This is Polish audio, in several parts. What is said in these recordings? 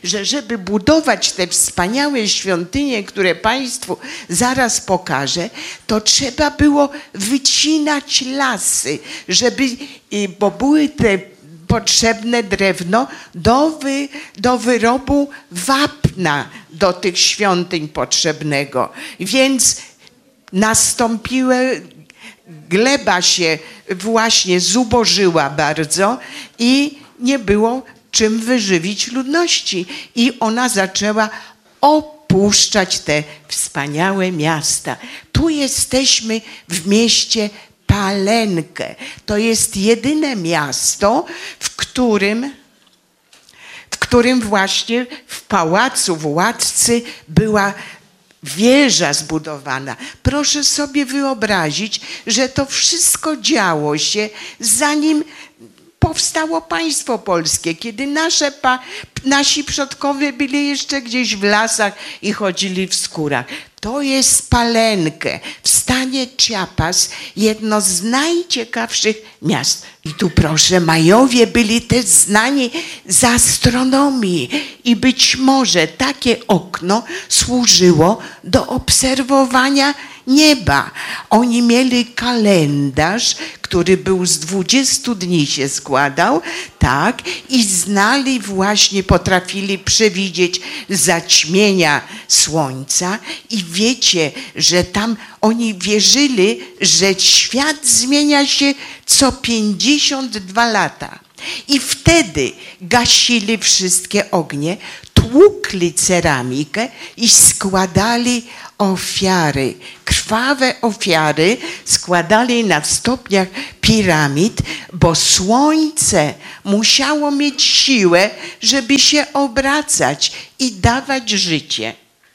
że żeby budować te wspaniałe świątynie, które Państwu zaraz pokażę, to trzeba było wycinać lasy, bo były te potrzebne drewno do wyrobu wapna do tych świątyń potrzebnego. Więc gleba się właśnie zubożyła bardzo i nie było czym wyżywić ludności. I ona zaczęła opuszczać te wspaniałe miasta. Tu jesteśmy w mieście Palenkę. To jest jedyne miasto, w którym właśnie w pałacu władcy była wieża zbudowana. Proszę sobie wyobrazić, że to wszystko działo się, zanim powstało państwo polskie, kiedy nasi przodkowie byli jeszcze gdzieś w lasach i chodzili w skórach. To jest Palenkę w stanie Chiapas, jedno z najciekawszych miast. I tu proszę, Majowie byli też znani z astronomii i być może takie okno służyło do obserwowania nieba. Oni mieli kalendarz, który był z 20 dni się składał, tak, i znali właśnie, potrafili przewidzieć zaćmienia słońca i wiecie, że tam oni wierzyli, że świat zmienia się co 52 lata. I wtedy gasili wszystkie ognie, tłukli ceramikę i składali ofiary, krwawe ofiary składali na stopniach piramid, bo słońce musiało mieć siłę, żeby się obracać i dawać życie.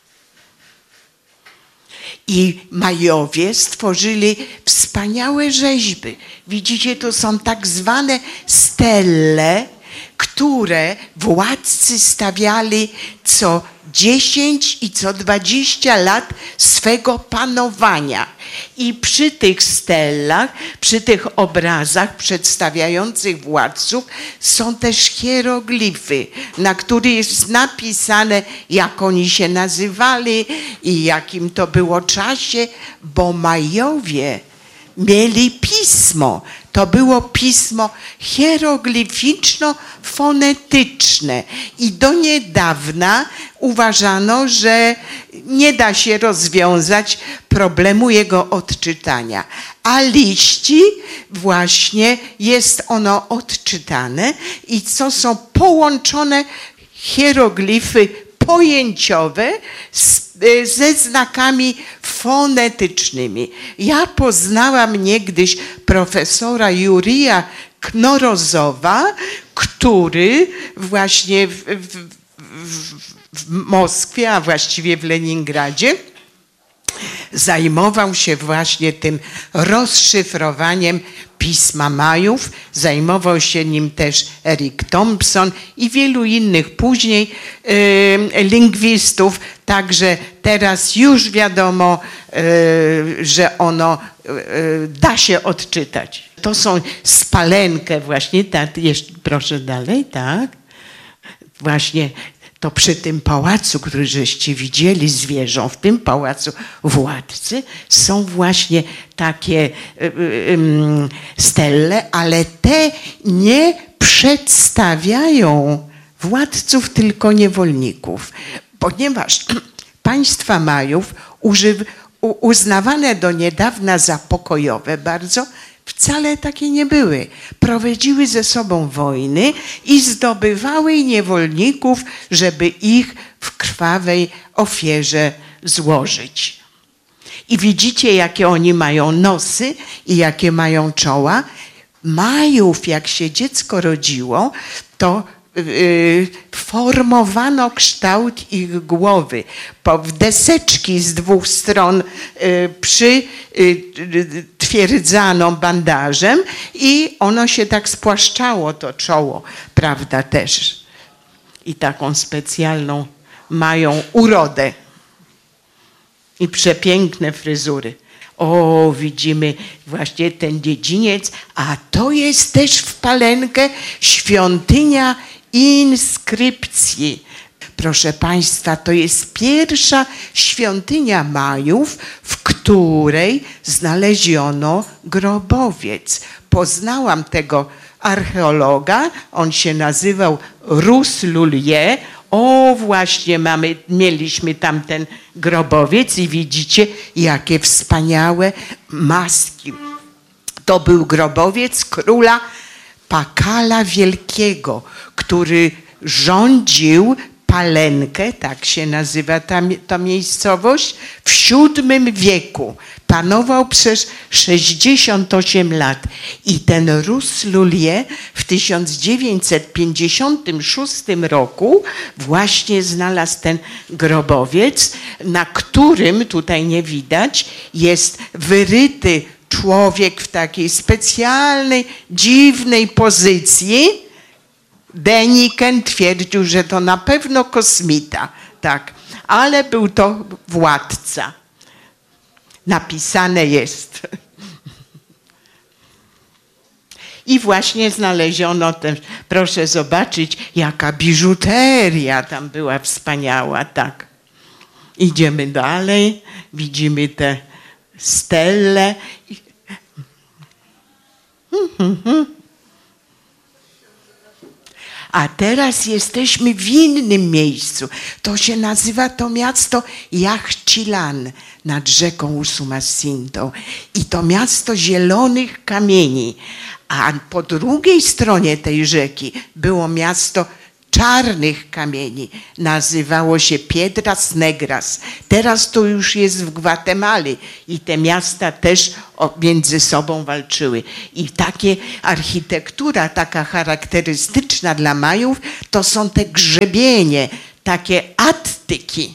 I Majowie stworzyli wspaniałe rzeźby. Widzicie, to są tak zwane stele, które władcy stawiali co 10 i co 20 lat swego panowania. I przy tych stelach, przy tych obrazach przedstawiających władców są też hieroglify, na których jest napisane, jak oni się nazywali i jakim to było czasie, bo Majowie mieli pismo. To było pismo hieroglificzno-fonetyczne i do niedawna uważano, że nie da się rozwiązać problemu jego odczytania. A liści właśnie jest ono odczytane i co są połączone hieroglify pojęciowe ze znakami fonetycznymi. Ja poznałam niegdyś profesora Jurija Knorozowa, który właśnie w Moskwie, a właściwie w Leningradzie, zajmował się właśnie tym rozszyfrowaniem Pisma Majów. Zajmował się nim też Eric Thompson i wielu innych później lingwistów. Także teraz już wiadomo, że ono da się odczytać. To są z Palenkę właśnie, tak, jeszcze, proszę dalej, tak. Właśnie to przy tym pałacu, który żeście widzieli z wieżą, w tym pałacu władcy są właśnie takie stelle, ale te nie przedstawiają władców, tylko niewolników. Ponieważ państwa Majów uznawane do niedawna za pokojowe bardzo, wcale takie nie były. Prowadziły ze sobą wojny i zdobywały niewolników, żeby ich w krwawej ofierze złożyć. I widzicie, jakie oni mają nosy i jakie mają czoła. Majów, jak się dziecko rodziło, to formowano kształt ich głowy. W deseczki z dwóch stron przytwierdzano bandażem i ono się tak spłaszczało, to czoło, prawda, też. I taką specjalną mają urodę i przepiękne fryzury. O, widzimy właśnie ten dziedziniec, a to jest też w Palenkę świątynia inskrypcji. Proszę Państwa, to jest pierwsza świątynia Majów, w której znaleziono grobowiec. Poznałam tego archeologa, on się nazywał Rus-Lulier. O, właśnie mieliśmy tam ten grobowiec i widzicie, jakie wspaniałe maski. To był grobowiec króla Pakala Wielkiego, który rządził Palenkę, tak się nazywa ta miejscowość, w VII wieku. Panował przez 68 lat. I ten Rus-Lulier w 1956 roku właśnie znalazł ten grobowiec, na którym, tutaj nie widać, jest wyryty człowiek w takiej specjalnej, dziwnej pozycji. Deniken twierdził, że to na pewno kosmita, tak, ale był to władca. Napisane jest. I właśnie znaleziono też, proszę zobaczyć, jaka biżuteria tam była wspaniała, tak. Idziemy dalej, widzimy te stelle. A teraz jesteśmy w innym miejscu. To się nazywa to miasto Yaxchilan nad rzeką Usumacinto. I to miasto zielonych kamieni. A po drugiej stronie tej rzeki było miasto czarnych kamieni. Nazywało się Piedras Negras. Teraz to już jest w Gwatemali i te miasta też między sobą walczyły. I takie architektura, taka charakterystyczna dla Majów, to są te grzebienie, takie attyki.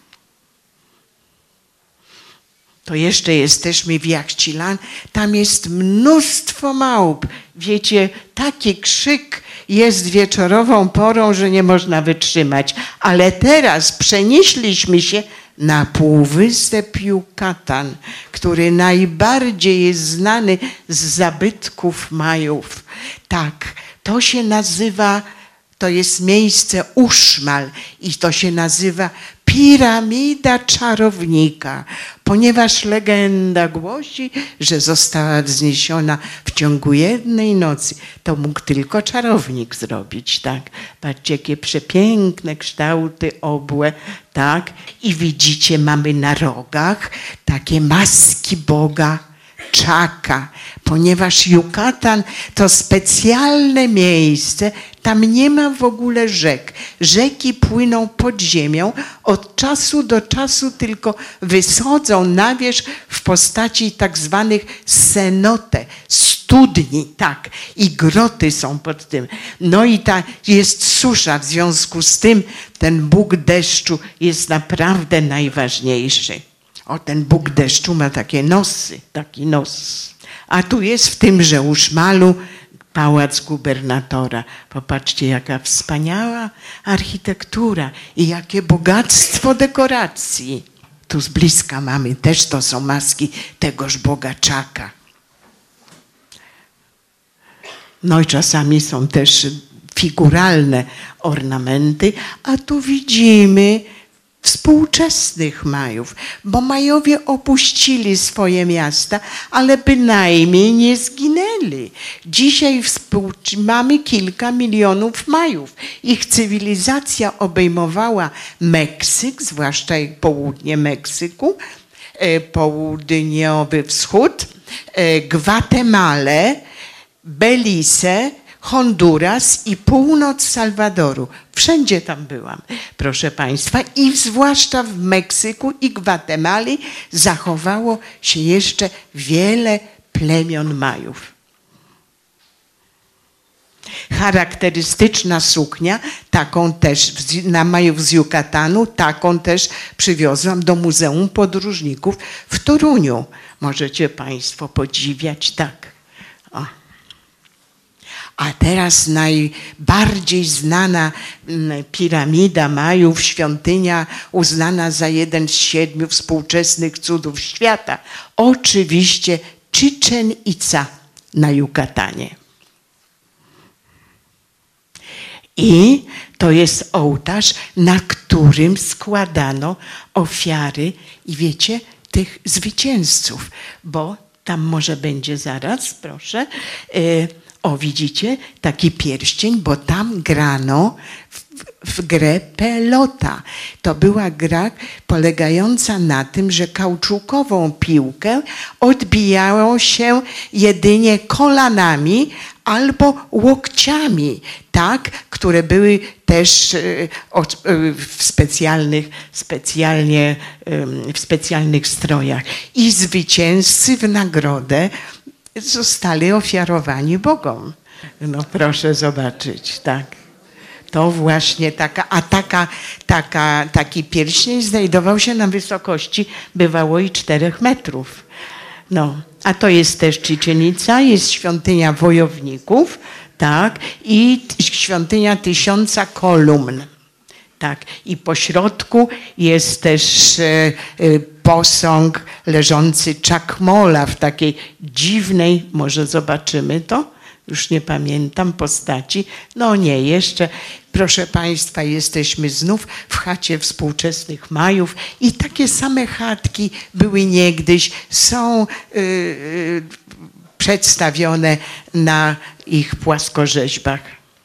To jeszcze jesteśmy w Yaxchilan, tam jest mnóstwo małp. Wiecie, taki krzyk jest wieczorową porą, że nie można wytrzymać. Ale teraz przenieśliśmy się na półwysep Yucatan, który najbardziej jest znany z zabytków Majów. Tak, to się nazywa, to jest miejsce Uxmal i to się nazywa Piramida Czarownika, ponieważ legenda głosi, że została wzniesiona w ciągu jednej nocy. To mógł tylko czarownik zrobić, tak? Patrzcie, jakie przepiękne kształty obłe, tak? I widzicie, mamy na rogach takie maski Boga Chaka, ponieważ Yucatan to specjalne miejsce, tam nie ma w ogóle rzek. Rzeki płyną pod ziemią, od czasu do czasu tylko wysodzą na wierzch w postaci tak zwanych cenote, studni, tak, i groty są pod tym. No i ta jest susza, w związku z tym ten Bóg deszczu jest naprawdę najważniejszy. O, ten Bóg deszczu ma takie nosy, taki nos. A tu jest w tymże Uxmalu pałac gubernatora. Popatrzcie, jaka wspaniała architektura i jakie bogactwo dekoracji. Tu z bliska mamy, też to są maski tegoż Boga Chaka. No i czasami są też figuralne ornamenty, a tu widzimy współczesnych Majów, bo Majowie opuścili swoje miasta, ale bynajmniej nie zginęli. Dzisiaj mamy kilka milionów Majów. Ich cywilizacja obejmowała Meksyk, zwłaszcza południe Meksyku, południowy wschód, Gwatemalę, Belize, Honduras i północ Salwadoru. Wszędzie tam byłam, proszę Państwa, i zwłaszcza w Meksyku i Gwatemali zachowało się jeszcze wiele plemion Majów. Charakterystyczna suknia, taką też na Majów z Yucatanu, taką też przywiozłam do Muzeum Podróżników w Toruniu. Możecie Państwo podziwiać, tak. O. A teraz najbardziej znana piramida Majów, świątynia uznana za jeden z 7 współczesnych cudów świata. Oczywiście Chichen Itza na Yucatanie. I To jest ołtarz, na którym składano ofiary i wiecie, tych zwycięzców, bo tam może będzie zaraz, proszę. O, widzicie, taki pierścień, bo tam grano w grę pelota. To była gra polegająca na tym, że kauczukową piłkę odbijało się jedynie kolanami albo łokciami, tak, które były też w specjalnych strojach. I zwycięzcy w nagrodę zostali ofiarowani Bogom. No proszę zobaczyć, tak. To właśnie taki pierścień znajdował się na wysokości, bywało i 4 metrów. No, a to jest też Cziczenica, jest świątynia wojowników, tak, i świątynia 1000 kolumn. Tak, i po środku jest też posąg leżący Czakmola w takiej dziwnej, może zobaczymy to, już nie pamiętam postaci. No nie, jeszcze, proszę Państwa, jesteśmy znów w chacie współczesnych Majów i takie same chatki były niegdyś, są przedstawione na ich płaskorzeźbach.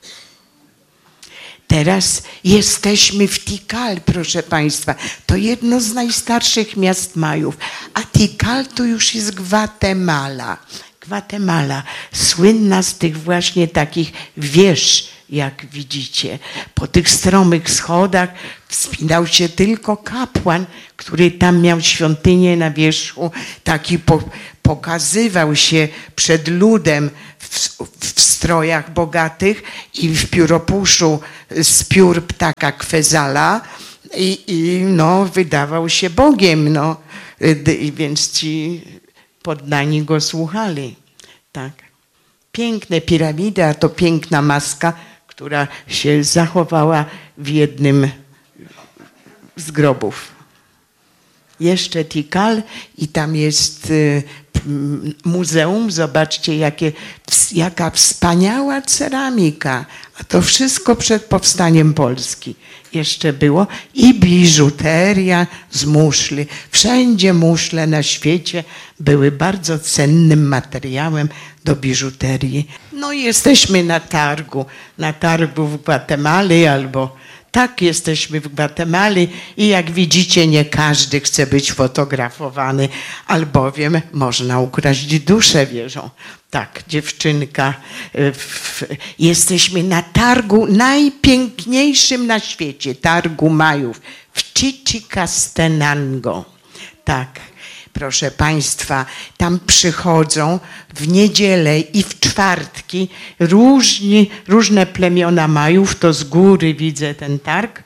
Teraz jesteśmy w Tikal, proszę Państwa. To jedno z najstarszych miast Majów. A Tikal to już jest Gwatemala. Gwatemala, słynna z tych właśnie takich wież, jak widzicie. Po tych stromych schodach wspinał się tylko kapłan, który tam miał świątynię na wierzchu. Taki pokazywał się przed ludem w strojach bogatych i w pióropuszu z piór ptaka Kwezala i no, wydawał się Bogiem, no, więc ci poddani go słuchali. Tak. Piękne piramidy, a to piękna maska, która się zachowała w jednym z grobów. Jeszcze Tikal i tam jest muzeum. Zobaczcie, jaka wspaniała ceramika. A to wszystko przed powstaniem Polski jeszcze było. I biżuteria z muszli. Wszędzie muszle na świecie były bardzo cennym materiałem do biżuterii. No i jesteśmy na targu w Gwatemali albo tak, jesteśmy w Gwatemali i jak widzicie, nie każdy chce być fotografowany, albowiem można ukraść duszę, wierzą. Tak, dziewczynka. Jesteśmy na targu najpiękniejszym na świecie, targu Majów w Chichicastenango. Tak. Proszę Państwa, tam przychodzą w niedzielę i w czwartki różne plemiona Majów, to z góry widzę ten targ.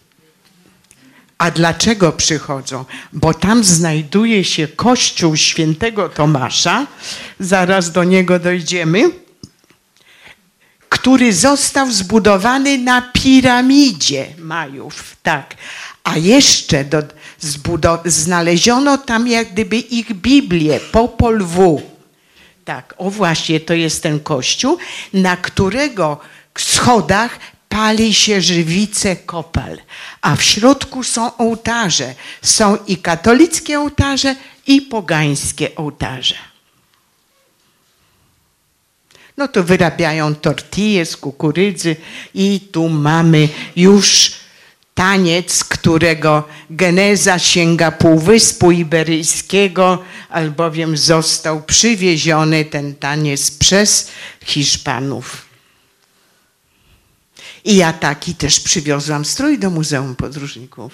A dlaczego przychodzą? Bo tam znajduje się kościół świętego Tomasza, zaraz do niego dojdziemy, który został zbudowany na piramidzie Majów, tak. A jeszcze znaleziono tam jak gdyby ich Biblię, Popol Vuh. Tak, o właśnie, to jest ten kościół, na którego schodach pali się żywice kopal, a w środku są ołtarze. Są i katolickie ołtarze, i pogańskie ołtarze. No to wyrabiają tortille z kukurydzy i tu mamy już taniec, którego geneza sięga Półwyspu Iberyjskiego, albowiem został przywieziony ten taniec przez Hiszpanów. I ja taki też przywiozłam strój do Muzeum Podróżników.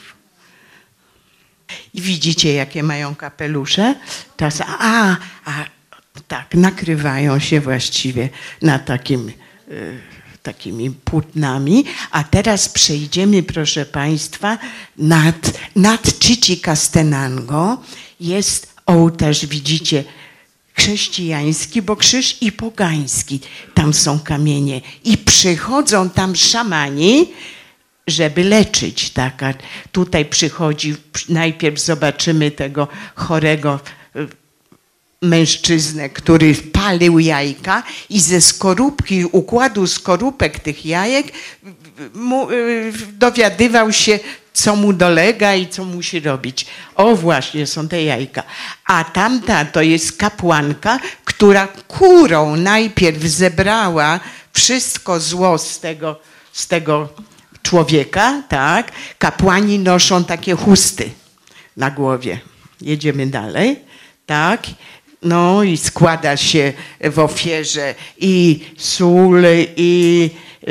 I widzicie, jakie mają kapelusze? Teraz, tak, nakrywają się właściwie na takimi płótnami. A teraz przejdziemy, proszę Państwa, nad Chichicastenango jest ołtarz, widzicie, chrześcijański, bo krzyż i pogański. Tam są kamienie i przychodzą tam szamani, żeby leczyć. Tak? A tutaj przychodzi, najpierw zobaczymy tego chorego mężczyznę, który palił jajka i ze skorupki, układu skorupek tych jajek dowiadywał się, co mu dolega i co musi robić. O właśnie, są te jajka. A tamta to jest kapłanka, która kurą najpierw zebrała wszystko zło z tego człowieka, tak? Kapłani noszą takie chusty na głowie. Jedziemy dalej, tak? No i składa się w ofierze i sól, i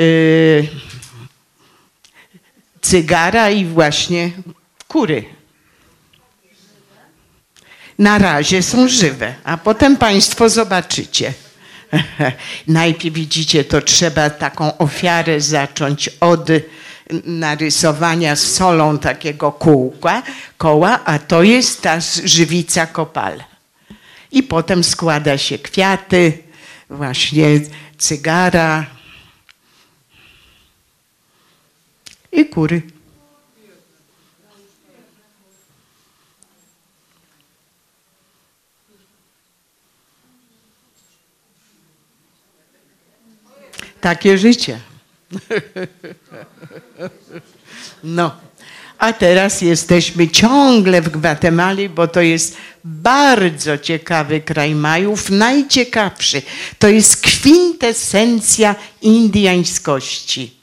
cygara i właśnie kury. Na razie są żywe, a potem państwo zobaczycie. Najpierw widzicie, to trzeba taką ofiarę zacząć od narysowania solą takiego koła, a to jest ta żywica kopal. I potem składa się kwiaty, właśnie cygara i kury. Takie życie. No, a teraz jesteśmy ciągle w Gwatemali, bo to jest bardzo ciekawy kraj Majów, najciekawszy. To jest kwintesencja indyjskości.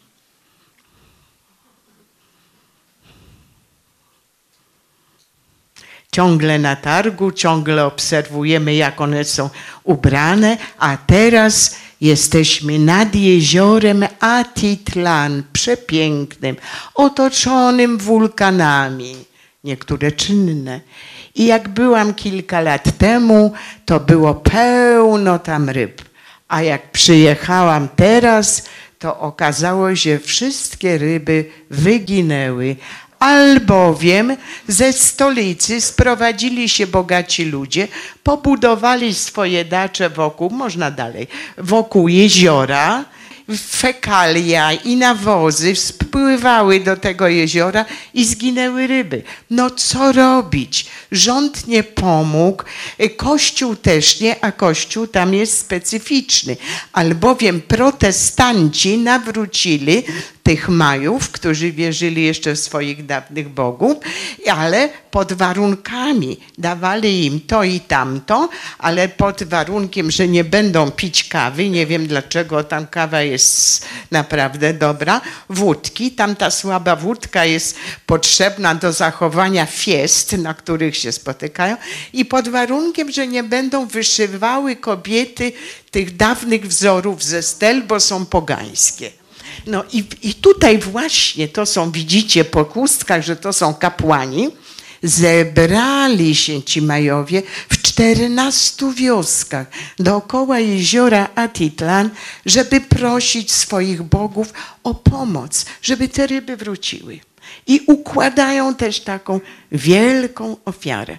Ciągle na targu, ciągle obserwujemy, jak one są ubrane, a teraz jesteśmy nad jeziorem Atitlan, przepięknym, otoczonym wulkanami, niektóre czynne. I jak byłam kilka lat temu, to było pełno tam ryb. A jak przyjechałam teraz, to okazało się, że wszystkie ryby wyginęły. Albowiem ze stolicy sprowadzili się bogaci ludzie, pobudowali swoje dacze wokół, można dalej, wokół jeziora, fekalia i nawozy spływały do tego jeziora i zginęły ryby. No co robić? Rząd nie pomógł, Kościół też nie, a Kościół tam jest specyficzny. Albowiem protestanci nawrócili tych Majów, którzy wierzyli jeszcze w swoich dawnych bogów, ale pod warunkami. Dawali im to i tamto, ale pod warunkiem, że nie będą pić kawy. Nie wiem dlaczego, tam kawa jest naprawdę dobra. Wódki, tam ta słaba wódka jest potrzebna do zachowania fiest, na których się spotykają. I pod warunkiem, że nie będą wyszywały kobiety tych dawnych wzorów ze stel, bo są pogańskie. No i tutaj właśnie to są, widzicie po chustkach, że to są kapłani. Zebrali się ci Majowie w 14 wioskach dookoła jeziora Atitlan, żeby prosić swoich bogów o pomoc, żeby te ryby wróciły. I układają też taką wielką ofiarę.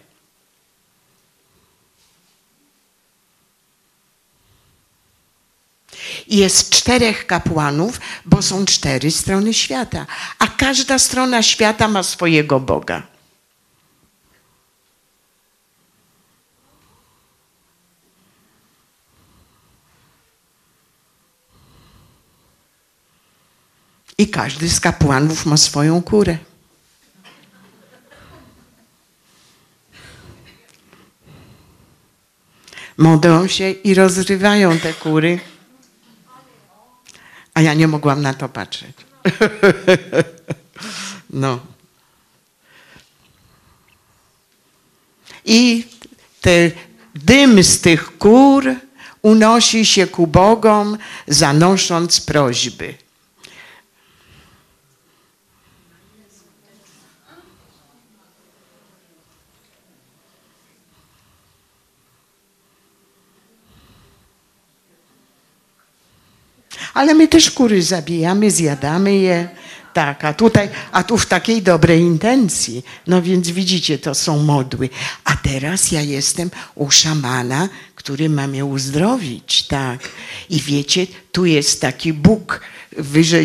Jest 4 kapłanów, bo są 4 strony świata, a każda strona świata ma swojego Boga. I każdy z kapłanów ma swoją kurę. Modlą się i rozrywają te kury. A ja nie mogłam na to patrzeć. No. I ten dym z tych kur unosi się ku bogom, zanosząc prośby. Ale my też kury zabijamy, zjadamy je. Tak, a tu w takiej dobrej intencji. No więc widzicie, to są modły. A teraz ja jestem u szamana, który ma mnie uzdrowić, tak. I wiecie, tu jest taki Bóg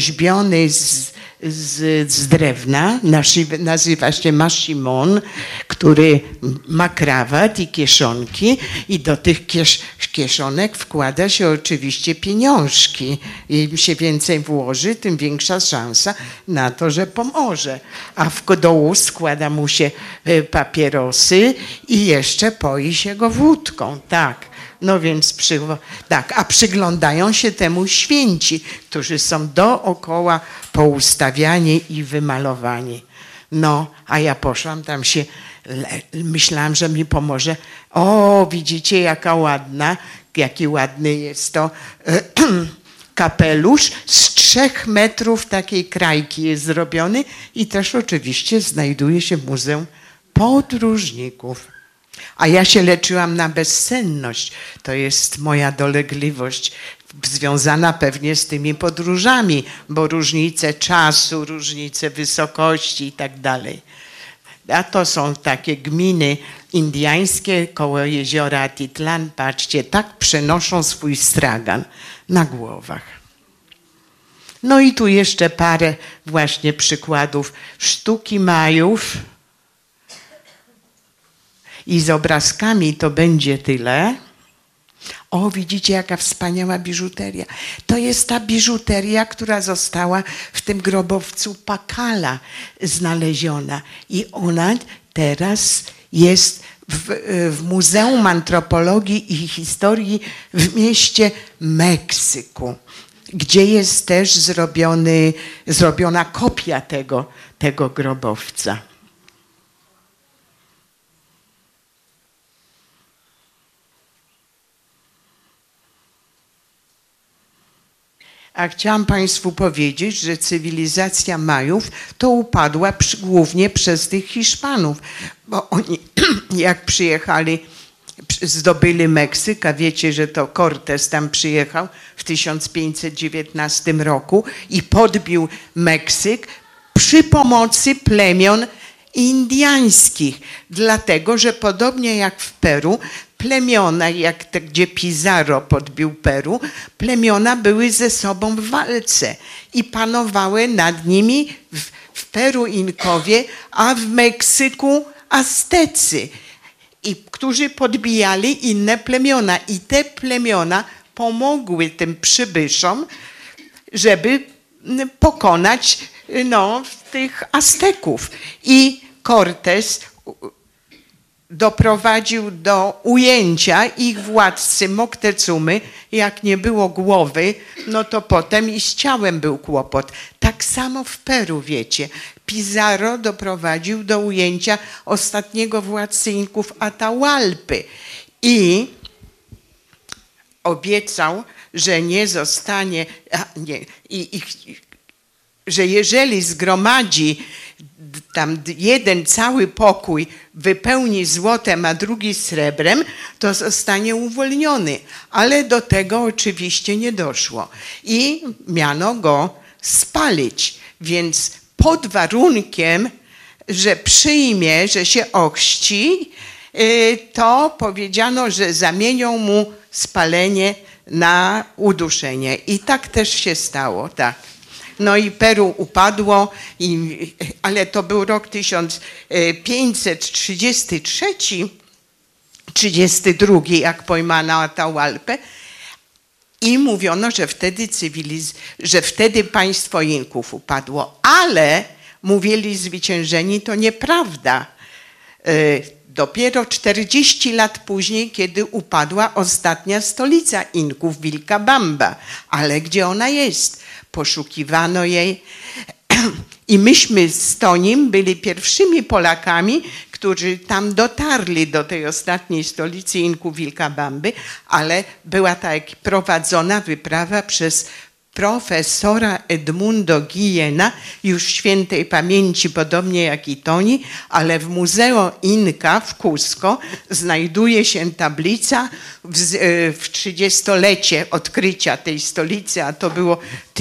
wyrzeźbiony z drewna, nazywa się Mashimon, który ma krawat i kieszonki i do tych kieszonek wkłada się oczywiście pieniążki. Im się więcej włoży, tym większa szansa na to, że pomoże. A do ust składa mu się papierosy i jeszcze poi się go wódką. Tak. No więc tak, a przyglądają się temu święci, którzy są dookoła poustawiani i wymalowani. No, a ja poszłam tam się, myślałam, że mi pomoże. O, widzicie, jaki ładny jest to kapelusz. Z 3 metrów takiej krajki jest zrobiony i też oczywiście znajduje się w Muzeum Podróżników. A ja się leczyłam na bezsenność. To jest moja dolegliwość związana pewnie z tymi podróżami, bo różnice czasu, różnice wysokości i tak dalej. A to są takie gminy indyjskie koło jeziora Atitlan. Patrzcie, tak przenoszą swój stragan na głowach. No i tu jeszcze parę właśnie przykładów sztuki Majów. I z obrazkami to będzie tyle. O, widzicie, jaka wspaniała biżuteria. To jest ta biżuteria, która została w tym grobowcu Pakala znaleziona. I ona teraz jest w Muzeum Antropologii i Historii w mieście Meksyku, gdzie jest też zrobiona kopia tego grobowca. A chciałam Państwu powiedzieć, że cywilizacja Majów to upadła głównie przez tych Hiszpanów, bo oni jak przyjechali, zdobyli Meksyk, a wiecie, że to Cortés tam przyjechał w 1519 roku i podbił Meksyk przy pomocy plemion indyjskich, dlatego że podobnie jak w Peru, plemiona, gdzie Pizarro podbił Peru, plemiona były ze sobą w walce i panowały nad nimi w Peru Inkowie, a w Meksyku Aztecy, którzy podbijali inne plemiona. I te plemiona pomogły tym przybyszom, żeby pokonać tych Azteków. I Cortés doprowadził do ujęcia ich władcy Moctezumy. Jak nie było głowy, no to potem i z ciałem był kłopot. Tak samo w Peru, wiecie. Pizarro doprowadził do ujęcia ostatniego władcy Inków Atahualpy i obiecał, że nie zostanie, że jeżeli zgromadzi tam jeden cały pokój, wypełni złotem, a drugi srebrem, to zostanie uwolniony. Ale do tego oczywiście nie doszło. I miano go spalić. Więc pod warunkiem, że przyjmie, że się ochrzci, to powiedziano, że zamienią mu spalenie na uduszenie. I tak też się stało, tak. No i Peru upadło, ale to był rok 1533, 32, jak pojmano Atahualpę. I mówiono, że wtedy państwo Inków upadło. Ale mówili zwyciężeni, to nieprawda. Dopiero 40 lat później, kiedy upadła ostatnia stolica Inków, Vilcabamba. Ale gdzie ona jest? Poszukiwano jej i myśmy z Tonim byli pierwszymi Polakami, którzy tam dotarli do tej ostatniej stolicy Inków Vilcabamby, ale była tak prowadzona wyprawa przez profesora Edmundo Guillena, już świętej pamięci, podobnie jak i Toni, ale w Muzeum Inka w Cusco znajduje się tablica w 30-lecie odkrycia tej stolicy, a to było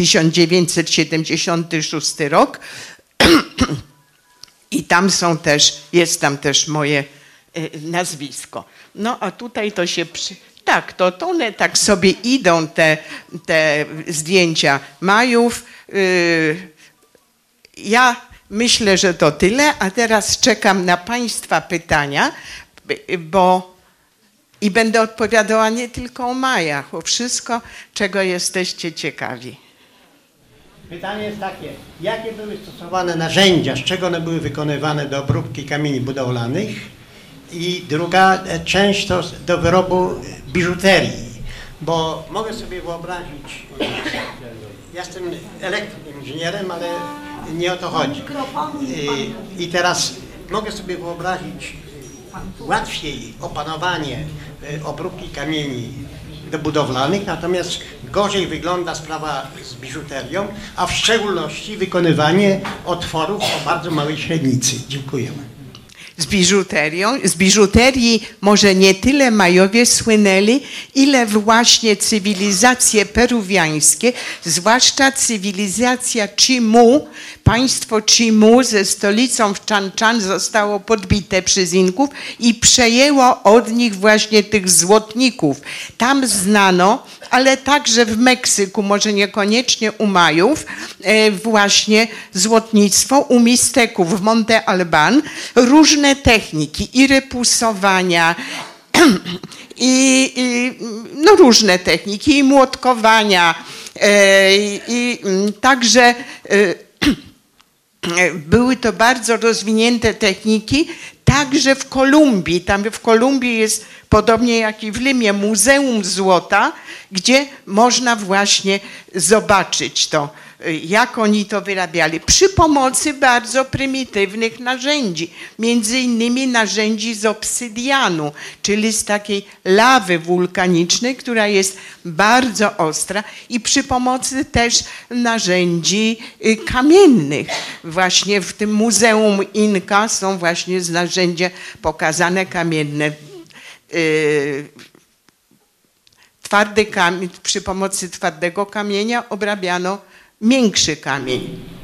1976 rok. I tam jest tam też moje nazwisko. No a tutaj to się tak, to one tak sobie idą, te zdjęcia Majów. Ja myślę, że to tyle, a teraz czekam na Państwa pytania, i będę odpowiadała nie tylko o Majach, o wszystko, czego jesteście ciekawi. Pytanie jest takie, jakie były stosowane narzędzia, z czego one były wykonywane do obróbki kamieni budowlanych? I druga część to do wyrobu biżuterii, bo mogę sobie wyobrazić, ja jestem elektroinżynierem, ale nie o to chodzi. I teraz mogę sobie wyobrazić łatwiej opanowanie obróbki kamieni do budowlanych, natomiast gorzej wygląda sprawa z biżuterią, a w szczególności wykonywanie otworów o bardzo małej średnicy. Dziękuję. Z biżuterii może nie tyle Majowie słynęli, ile właśnie cywilizacje peruwiańskie, zwłaszcza cywilizacja Chimu, państwo Chimu ze stolicą w Chan Chan zostało podbite przez Inków i przejęło od nich właśnie tych złotników. Tam znano, ale także w Meksyku, może niekoniecznie u Majów, właśnie złotnictwo, u Misteków w Monte Alban, różne techniki i repusowania, no różne techniki, i młotkowania, i także były to bardzo rozwinięte techniki, także w Kolumbii. Tam w Kolumbii jest, podobnie jak i w Limie, Muzeum Złota, gdzie można właśnie zobaczyć to, jak oni to wyrabiali. Przy pomocy bardzo prymitywnych narzędzi, między innymi narzędzi z obsydianu, czyli z takiej lawy wulkanicznej, która jest bardzo ostra, i przy pomocy też narzędzi kamiennych. Właśnie w tym Muzeum Inka są właśnie narzędzia pokazane kamienne. Twardy kamień, przy pomocy twardego kamienia obrabiano miększy kamień.